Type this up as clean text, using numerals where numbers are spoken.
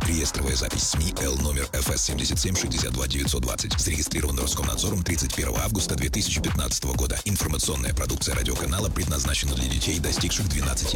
Реестровая запись СМИ Л номер ФС 77 62 920. Зарегистрирован Роскомнадзором 31 августа 2015 года. Информационная продукция радиоканала предназначена для детей, достигших 12 лет.